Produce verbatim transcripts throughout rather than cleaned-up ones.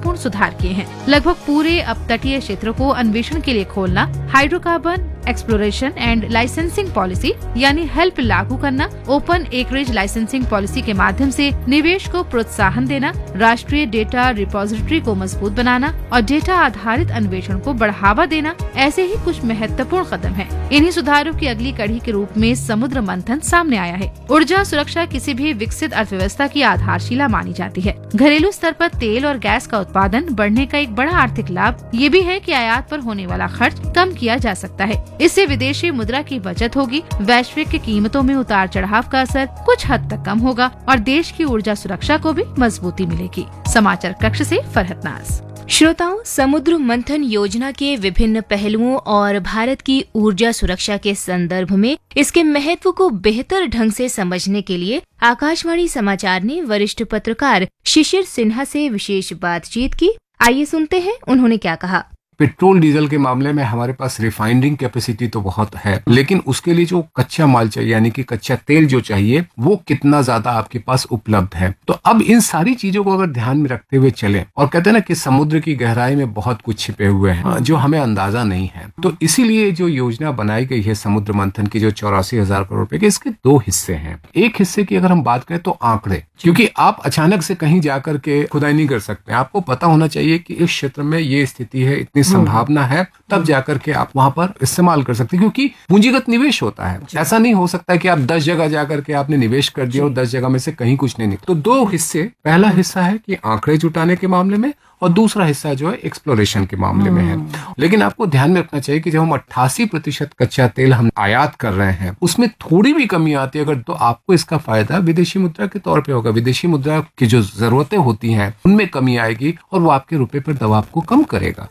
महत्वपूर्ण सुधार किए हैं। लगभग पूरे अपतटीय क्षेत्रों को अन्वेषण के लिए खोलना, hydrocarbon exploration and licensing policy यानी हेल्प लागू करना, ओपन एकरेज लाइसेंसिंग पॉलिसी के माध्यम से निवेश को प्रोत्साहन देना, राष्ट्रीय डेटा रिपोजिटरी को मजबूत बनाना और डेटा आधारित अन्वेषण को बढ़ावा देना, ऐसे ही कुछ महत्वपूर्ण कदम हैं। इन्हीं सुधारों की अगली कड़ी के रूप में समुद्र मंथन सामने आया है। ऊर्जा सुरक्षा किसी भी विकसित अर्थव्यवस्था की आधारशिला मानी जाती है। घरेलू स्तर पर तेल और गैस का उत्पादन बढ़ने का एक बड़ा आर्थिक लाभ ये भी है कि आयात पर होने वाला खर्च कम किया जा सकता है। इससे विदेशी मुद्रा की बचत होगी, वैश्विक कीमतों में उतार चढ़ाव का असर कुछ हद तक कम होगा और देश की ऊर्जा सुरक्षा को भी मजबूती मिलेगी। समाचार कक्ष से फरहत नाज। श्रोताओं, समुद्र मंथन योजना के विभिन्न पहलुओं और भारत की ऊर्जा सुरक्षा के संदर्भ में इसके महत्व को बेहतर ढंग से समझने के लिए आकाशवाणी समाचार ने वरिष्ठ पत्रकार शिशिर सिन्हा से विशेष बातचीत की। आइए सुनते हैं उन्होंने क्या कहा। पेट्रोल डीजल के मामले में हमारे पास रिफाइनरिंग कैपेसिटी तो बहुत है, लेकिन उसके लिए जो कच्चा माल चाहिए यानी कि कच्चा तेल जो चाहिए वो कितना ज्यादा आपके पास उपलब्ध है। तो अब इन सारी चीजों को अगर ध्यान में रखते हुए चलें, और कहते हैं ना कि समुद्र की गहराई में बहुत कुछ छिपे हुए हैं जो हमें अंदाजा नहीं है, तो इसीलिए जो योजना बनाई गई है समुद्र मंथन की जो चौरासी हजार करोड़ रुपए के, इसके दो हिस्से हैं। एक हिस्से की अगर हम बात करें तो आंकड़े, क्योंकि आप अचानक से कहीं जाकर के खुदाई नहीं कर सकते, आपको पता होना चाहिए कि इस क्षेत्र में ये स्थिति है, इतनी संभावना है, तब जाकर के आप वहां पर इस्तेमाल कर सकते हैं, क्योंकि पूंजीगत निवेश होता है। ऐसा नहीं हो सकता है कि आप दस जगह जाकर के आपने निवेश कर दिया और दस जगह में से कहीं कुछ नहीं निकला। तो दो हिस्से, पहला हिस्सा है कि आंकड़े जुटाने के मामले में और दूसरा हिस्सा जो है एक्सप्लोरेशन के मामले में है। लेकिन आपको ध्यान में रखना चाहिए कि जब हम अट्ठासी प्रतिशत कच्चा तेल हम आयात कर रहे हैं, उसमें थोड़ी भी कमी आती है अगर, तो आपको इसका फायदा विदेशी मुद्रा के तौर पे होगा। विदेशी मुद्रा की जो जरूरतें होती हैं उनमें कमी आएगी और वो आपके रुपए पर दबाव को कम करेगा।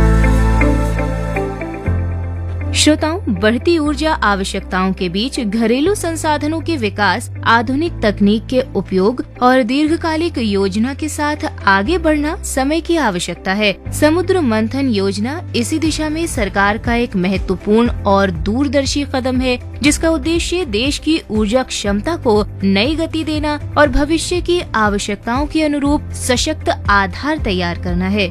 श्रोताओं, बढ़ती ऊर्जा आवश्यकताओं के बीच घरेलू संसाधनों के विकास, आधुनिक तकनीक के उपयोग और दीर्घकालिक योजना के साथ आगे बढ़ना समय की आवश्यकता है। समुद्र मंथन योजना इसी दिशा में सरकार का एक महत्वपूर्ण और दूरदर्शी कदम है, जिसका उद्देश्य देश की ऊर्जा क्षमता को नई गति देना और भविष्य की आवश्यकताओं के अनुरूप सशक्त आधार तैयार करना है।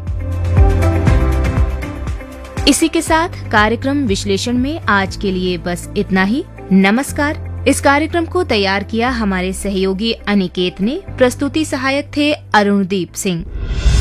इसी के साथ कार्यक्रम विश्लेषण में आज के लिए बस इतना ही। नमस्कार। इस कार्यक्रम को तैयार किया हमारे सहयोगी अनिकेत ने। प्रस्तुति सहायक थे अरुणदीप सिंह।